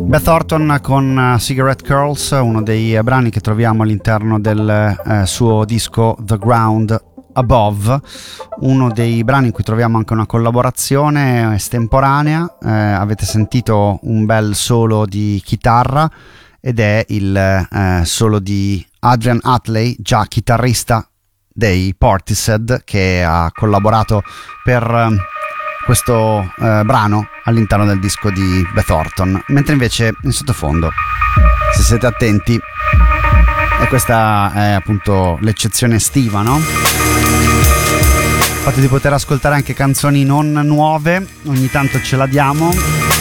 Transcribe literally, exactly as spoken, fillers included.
Beth Orton con uh, Cigarette Curls, uno dei uh, brani che troviamo all'interno del uh, suo disco The Ground Above, uno dei brani in cui troviamo anche una collaborazione estemporanea. Eh, avete sentito un bel solo di chitarra ed è il eh, solo di Adrian Utley, già chitarrista dei Portishead, che ha collaborato per eh, questo eh, brano all'interno del disco di Beth Orton. Mentre invece in sottofondo, se siete attenti, e questa è appunto l'eccezione estiva, no? Il fatto di poter ascoltare anche canzoni non nuove, ogni tanto ce la diamo.